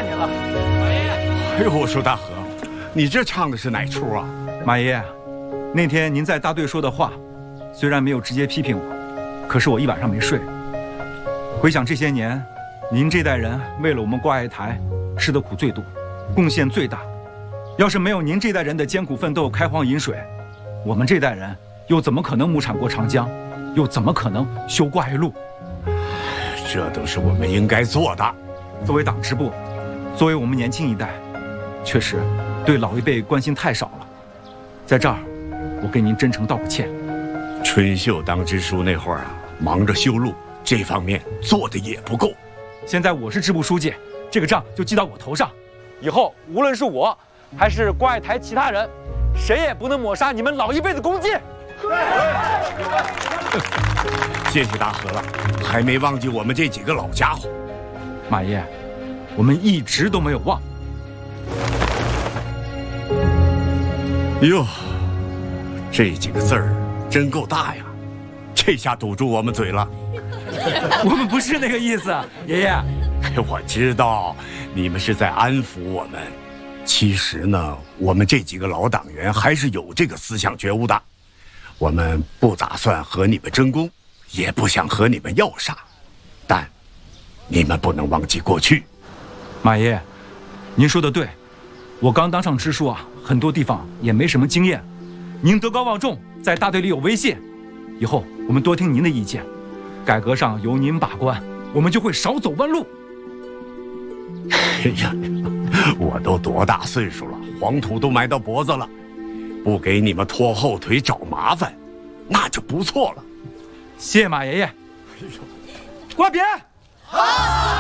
你了，马爷爷。 哎呦，我说大和，你这唱的是哪出啊？ 马爷爷，那天您在大队说的话，虽然没有直接批评我，可是我一晚上没睡。回想这些年，您这代人为了我们挂爱台，吃的苦最多，贡献最大。要是没有您这代人的艰苦奋斗、开荒饮水，我们这代人又怎么可能牧产过长江，又怎么可能修过爱路？ 这都是我们应该做的。 作为党支部，作为我们年轻一代，确实对老一辈关心太少了。在这儿，我跟您真诚道个歉。 春秀当支书那会儿啊，忙着修路，这方面做的也不够。 现在我是支部书记，这个账就记到我头上。以后无论是我，还是挂爱台其他人，谁也不能抹杀你们老一辈的功绩。 谢谢大和了，还没忘记我们这几个老家伙。 马爷，我们一直都没有忘。 哟，这几个字儿真够大呀，这下堵住我们嘴了。 我们不是那个意思，爷爷。 我知道你们是在安抚我们，其实呢，我们这几个老党员还是有这个思想觉悟的。我们不打算和你们争功，也不想和你们要啥，但你们不能忘记过去。 马爷，您说的对，我刚当上支书啊，很多地方也没什么经验。您德高望重，在大队里有威信，以后我们多听您的意见，改革上由您把关，我们就会少走弯路。 哎呀，我都多大岁数了，黄土都埋到脖子了，不给你们拖后腿找麻烦，那就不错了。 谢马爷爷。挂匾。好。